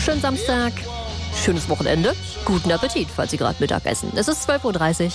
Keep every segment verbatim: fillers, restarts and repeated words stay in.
schönen Samstag, schönes Wochenende, guten Appetit, falls Sie gerade Mittag essen. Es ist zwölf Uhr dreißig.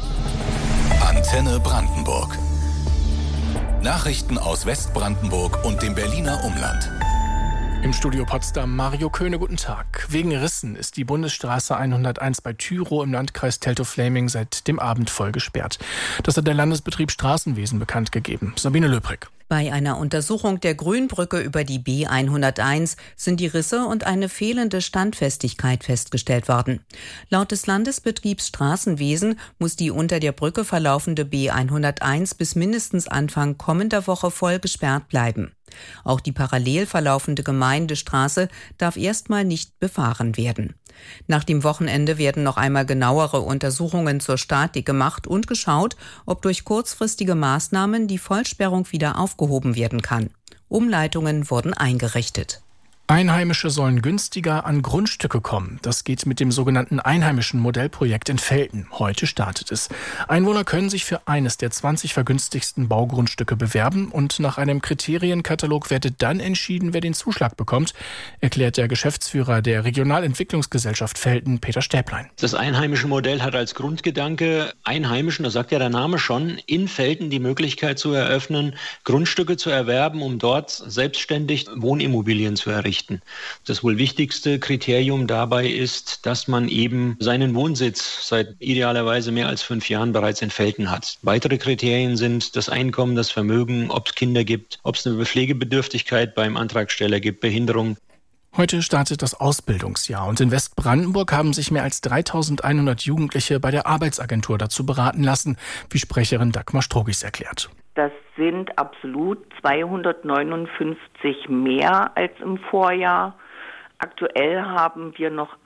Antenne Brandenburg. Nachrichten aus Westbrandenburg und dem Berliner Umland. Im Studio Potsdam Mario Köhne, guten Tag. Wegen Rissen ist die Bundesstraße hunderteins bei Tyrow im Landkreis Teltow-Fläming seit dem Abend voll gesperrt. Das hat der Landesbetrieb Straßenwesen bekannt gegeben. Sabine Löbrig. Bei einer Untersuchung der Grünbrücke über die B hunderteins sind die Risse und eine fehlende Standfestigkeit festgestellt worden. Laut des Landesbetriebs Straßenwesen muss die unter der Brücke verlaufende B hunderteins bis mindestens Anfang kommender Woche voll gesperrt bleiben. Auch die parallel verlaufende Gemeindestraße darf erstmal nicht befahren werden. Nach dem Wochenende werden noch einmal genauere Untersuchungen zur Statik gemacht und geschaut, ob durch kurzfristige Maßnahmen die Vollsperrung wieder aufgehoben werden kann. Umleitungen wurden eingerichtet. Einheimische sollen günstiger an Grundstücke kommen. Das geht mit dem sogenannten Einheimischen Modellprojekt in Velten. Heute startet es. Einwohner können sich für eines der zwanzig vergünstigsten Baugrundstücke bewerben und nach einem Kriterienkatalog wird dann entschieden, wer den Zuschlag bekommt, erklärt der Geschäftsführer der Regionalentwicklungsgesellschaft Velten, Peter Stäblein. Das Einheimische Modell hat als Grundgedanke, Einheimischen, das sagt ja der Name schon, in Velten die Möglichkeit zu eröffnen, Grundstücke zu erwerben, um dort selbstständig Wohnimmobilien zu errichten. Das wohl wichtigste Kriterium dabei ist, dass man eben seinen Wohnsitz seit idealerweise mehr als fünf Jahren bereits in Velten hat. Weitere Kriterien sind das Einkommen, das Vermögen, ob es Kinder gibt, ob es eine Pflegebedürftigkeit beim Antragsteller gibt, Behinderung. Heute startet das Ausbildungsjahr und in Westbrandenburg haben sich mehr als dreitausendeinhundert Jugendliche bei der Arbeitsagentur dazu beraten lassen, wie Sprecherin Dagmar Strogis erklärt. Das sind absolut zweihundertneunundfünfzig mehr als im Vorjahr. Aktuell haben wir noch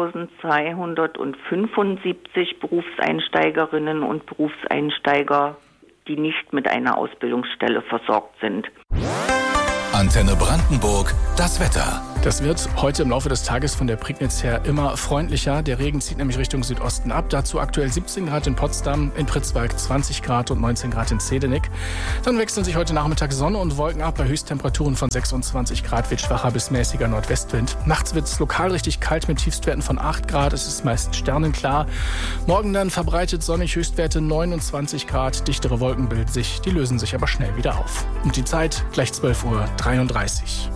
eintausendzweihundertfünfundsiebzig Berufseinsteigerinnen und Berufseinsteiger, die nicht mit einer Ausbildungsstelle versorgt sind. Antenne Brandenburg, das Wetter. Das wird heute im Laufe des Tages von der Prignitz her immer freundlicher. Der Regen zieht nämlich Richtung Südosten ab. Dazu aktuell siebzehn Grad in Potsdam, in Pritzwalk zwanzig Grad und neunzehn Grad in Zedenik. Dann wechseln sich heute Nachmittag Sonne und Wolken ab. Bei Höchsttemperaturen von sechsundzwanzig Grad wird schwacher bis mäßiger Nordwestwind. Nachts wird es lokal richtig kalt mit Tiefstwerten von acht Grad. Es ist meist sternenklar. Morgen dann verbreitet sonnig, Höchstwerte neunundzwanzig Grad. Dichtere Wolken bilden sich, die lösen sich aber schnell wieder auf. Und die Zeit gleich zwölf Uhr dreiunddreißig.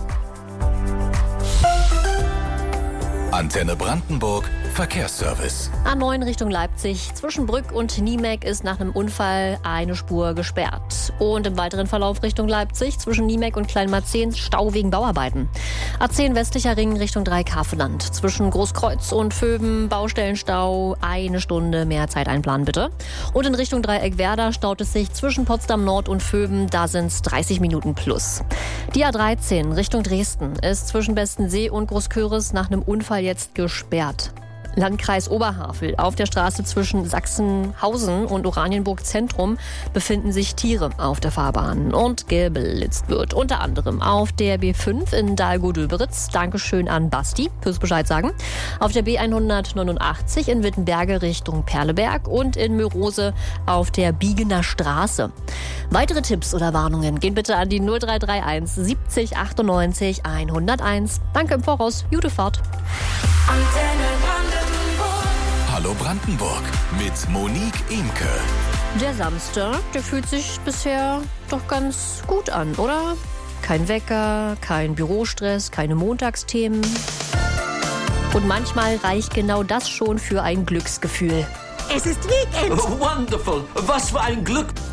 Antenne Brandenburg, Verkehrsservice. A neun Richtung Leipzig. Zwischen Brück und Niemek ist nach einem Unfall eine Spur gesperrt. Und im weiteren Verlauf Richtung Leipzig, zwischen Niemek und Kleinmarzehn, Stau wegen Bauarbeiten. A zehn westlicher Ring Richtung Dreikarfeland. Zwischen Großkreuz und Vöben, Baustellenstau, eine Stunde mehr Zeit einplanen bitte. Und in Richtung Dreieck-Werder staut es sich zwischen Potsdam Nord und Vöben, da sind es dreißig Minuten plus. Die A dreizehn Richtung Dresden ist zwischen Bestensee und Großköris nach einem Unfall jetzt gesperrt. Landkreis Oberhavel. Auf der Straße zwischen Sachsenhausen und Oranienburg Zentrum befinden sich Tiere auf der Fahrbahn und geblitzt wird. Unter anderem auf der B fünf in Dahlgow-Döberitz. Dankeschön an Basti fürs Bescheid sagen. Auf der B hundertneunundachtzig in Wittenberge Richtung Perleberg und in Mörose auf der Biegener Straße. Weitere Tipps oder Warnungen gehen bitte an die null drei drei eins siebzig achtundneunzig hunderteins. Danke im Voraus. Gute Fahrt. Hallo Brandenburg mit Monique Imke. Der Samstag, der fühlt sich bisher doch ganz gut an, oder? Kein Wecker, kein Bürostress, keine Montagsthemen. Und manchmal reicht genau das schon für ein Glücksgefühl. Es ist Weekend! Wonderful! Was für ein Glück!